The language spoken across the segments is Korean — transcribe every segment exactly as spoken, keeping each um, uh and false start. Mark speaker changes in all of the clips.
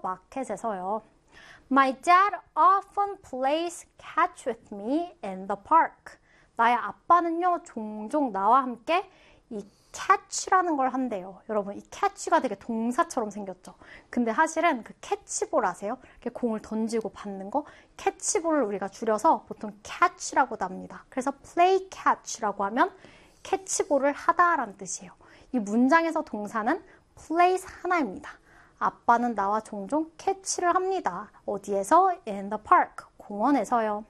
Speaker 1: 마켓에서요. My dad often plays catch with me in the park. 나의 아빠는요, 종종 나와 함께 이 catch라는 걸 한대요. 여러분, 이 catch가 되게 동사처럼 생겼죠. 근데 사실은 그 캐치볼 아세요? 이렇게 공을 던지고 받는 거? 캐치볼을 우리가 줄여서 보통 catch라고도 합니다. 그래서 play catch라고 하면 캐치볼을 하다라는 뜻이에요. 이 문장에서 동사는 plays 하나입니다. 아빠는 나와 종종 캐치를 합니다. 어디에서? In the park. 공원에서요.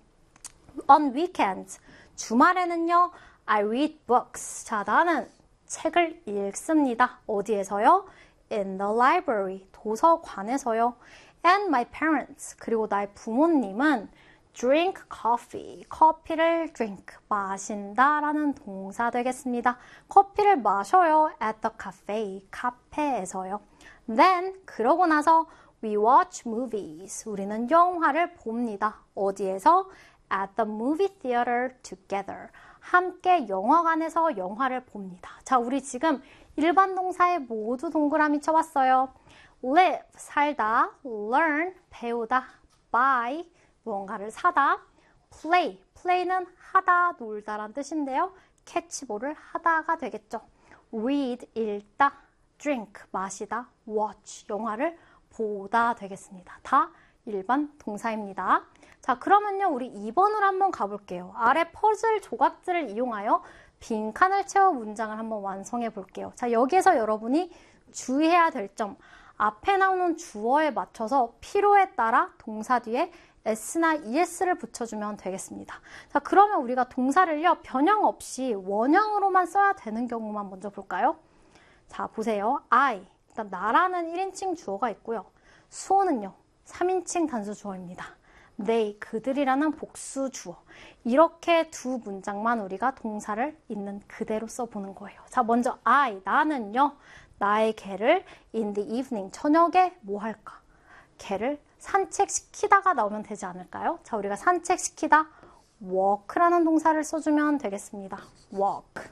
Speaker 1: On weekends. 주말에는요. I read books. 자, 나는 책을 읽습니다. 어디에서요? In the library. 도서관에서요. And my parents. 그리고 나의 부모님은 drink coffee. 커피를 drink. 마신다 라는 동사 되겠습니다. 커피를 마셔요. At the cafe. 카페에서요. Then, 그러고 나서 we watch movies. 우리는 영화를 봅니다. 어디에서? At the movie theater together. 함께 영화관에서 영화를 봅니다. 자, 우리 지금 일반 동사에 모두 동그라미 쳐봤어요. live, 살다, learn, 배우다, buy, 무언가를 사다, play, play는 하다, 놀다란 뜻인데요. 캐치볼을 하다가 되겠죠. read, 읽다, drink, 마시다, watch, 영화를 보다 되겠습니다. 다 일반 동사입니다. 자, 그러면요, 우리 이 번으로 한번 가볼게요. 아래 퍼즐 조각들을 이용하여 빈칸을 채워 문장을 한번 완성해 볼게요. 자, 여기에서 여러분이 주의해야 될 점, 앞에 나오는 주어에 맞춰서 필요에 따라 동사 뒤에 s나 es를 붙여주면 되겠습니다. 자, 그러면 우리가 동사를요, 변형 없이 원형으로만 써야 되는 경우만 먼저 볼까요? 자, 보세요. I, 일단 나라는 일 인칭 주어가 있고요. 수호는요, 삼 인칭 단수 주어입니다. they, 그들이라는 복수 주어. 이렇게 두 문장만 우리가 동사를 있는 그대로 써보는 거예요. 자, 먼저 I, 나는요, 나의 개를 in the evening, 저녁에 뭐 할까? 개를 산책시키다가 나오면 되지 않을까요? 자, 우리가 산책시키다, walk라는 동사를 써주면 되겠습니다. walk.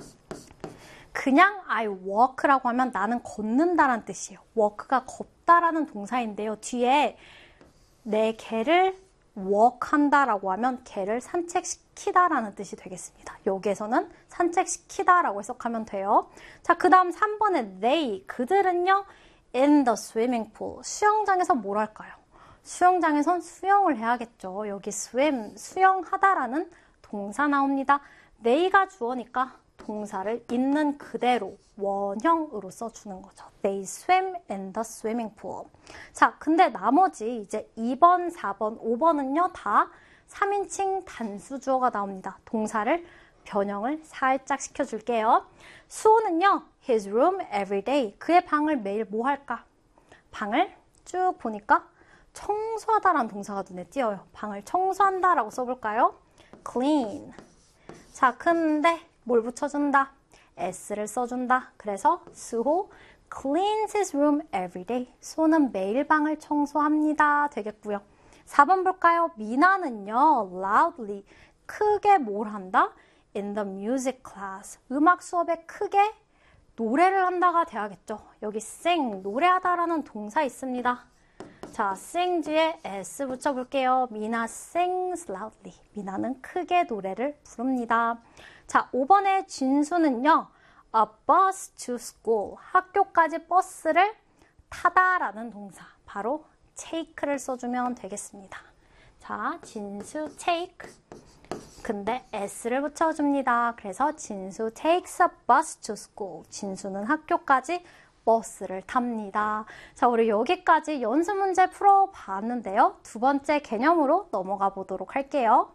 Speaker 1: 그냥 I walk라고 하면 나는 걷는다라는 뜻이에요. walk가 걷다라는 동사인데요. 뒤에 내 개를 walk한다라고 하면 개를 산책시키다라는 뜻이 되겠습니다. 여기에서는 산책시키다라고 해석하면 돼요. 자, 그 다음 삼 번에 they, 그들은요, in the swimming pool, 수영장에서 뭘 할까요? 수영장에선 수영을 해야겠죠. 여기 swim, 수영하다라는 동사 나옵니다. they가 주어니까 동사를 있는 그대로 원형으로 써주는 거죠. They swim in the swimming pool. 자, 근데 나머지 이제 이 번, 사 번, 오 번은요, 다 삼 인칭 단수 주어가 나옵니다. 동사를 변형을 살짝 시켜줄게요. 수호는요, his room every day. 그의 방을 매일 뭐 할까? 방을 쭉 보니까 청소하다라는 동사가 눈에 띄어요. 방을 청소한다라고 써볼까요? clean. 자, 근데 뭘 붙여준다? s를 써준다. 그래서 수호 cleans his room every day. 수호는 매일 방을 청소합니다. 되겠고요. 사 번 볼까요? 미나는요, loudly, 크게 뭘 한다? in the music class. 음악 수업에 크게 노래를 한다가 돼야겠죠. 여기 sing, 노래하다라는 동사 있습니다. 자, sing 뒤에 s 붙여볼게요. 미나 sings loudly. 미나는 크게 노래를 부릅니다. 자, 오 번에 진수는요, a bus to school. 학교까지 버스를 타다라는 동사. 바로 take를 써주면 되겠습니다. 자, 진수 take. 근데 s를 붙여줍니다. 그래서 진수 takes a bus to school. 진수는 학교까지 버스를 탑니다. 자, 우리 여기까지 연습 문제 풀어봤는데요. 두 번째 개념으로 넘어가 보도록 할게요.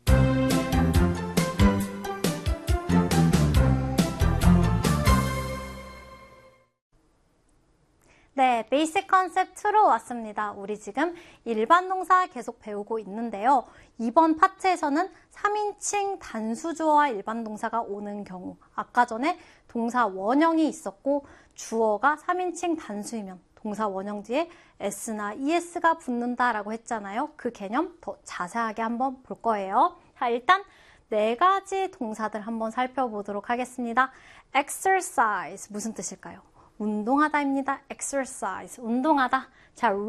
Speaker 1: 네, 베이직 컨셉트로 왔습니다. 우리 지금 일반 동사 계속 배우고 있는데요. 이번 파트에서는 삼 인칭 단수주어와 일반 동사가 오는 경우, 아까 전에 동사 원형이 있었고 주어가 삼 인칭 단수이면 동사 원형 뒤에 s나 es가 붙는다라고 했잖아요. 그 개념 더 자세하게 한번 볼 거예요. 자, 일단 네 가지 동사들 한번 살펴보도록 하겠습니다. exercise, 무슨 뜻일까요? 운동하다입니다. exercise, 운동하다. 자,